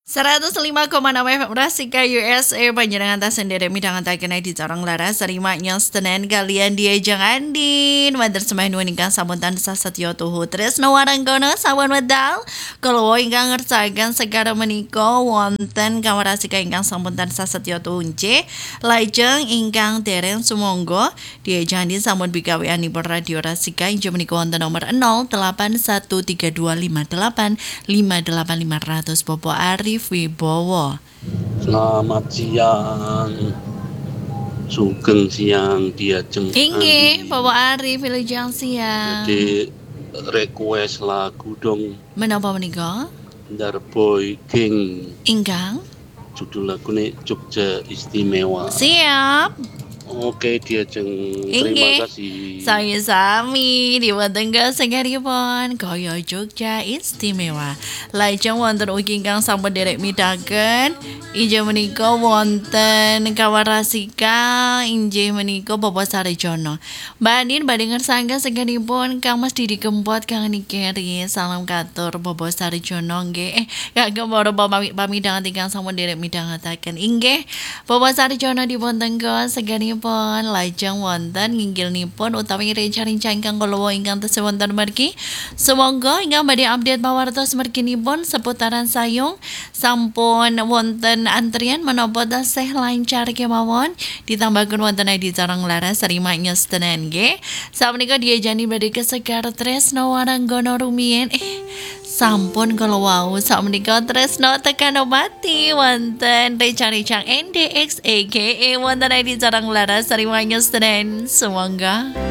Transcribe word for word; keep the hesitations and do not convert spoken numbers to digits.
seratus lima koma enam F M Rasika U S A panjenengan tas sendiri midang antakeun di corong laras sarimanya Senin kalian dia jangan din wader semahin ingkang samuntan sasetyo tuhu tresno waranggono sawan wedal kalau ingkang ngersakan segara menika wonten kamar Rasika ingkang samuntan sasetyo tuhunce lajeng ingkang dereng sumangga dia jangan din samun bigaweanipun radio Rasika inggih menika wonten nomor nol delapan satu tiga dua lima delapan lima delapan lima ratus Bobo Ari Wibowo. Selamat siang, sugeng siang diajeng. Inggih, Bobo Ari Wilujeng siang. Jadi request lagu dong. Menapa menika? Darboy King. Ingkang? Judul lagune Jogja Istimewa. Siap. Oke diajeng. Terima Inggih. kasih. Saya sami diwonten sagaripun kaya Jogja Istimewa. Lajeng wonten ugi ingkang sampun derek midhaken inggih menika wonten Kawarasika inggih menika Bapak Sarjono. Mbak Anin badhe ngersangga sagaripun Kang Mas Didi Kempot Kang Nikeri salam katur Bapak Sarjono nggih. Eh kagem para pamidangan ingkang sampun derek midhangetaken inggih Bapak Sarjono dipunten sagaripun lajeng wonten nginggilnipun utawi rencana ingkang kula ingkang tesih wonten mergi. Sumangga ingkang badhe update pawartos merginipun seputaran sayung sampun wonten antrian menapa tasih lancar kemawon ditambahaken wonten di carang laras sarimanya Senin nggih. Sapunika diajani badhe kesegar tresno waranggono rumiyin eh sampun kala wau sapunika tresno tekan obati wonten rencana N D X aka wonten di carang laras sarimanya Senin. Sumangga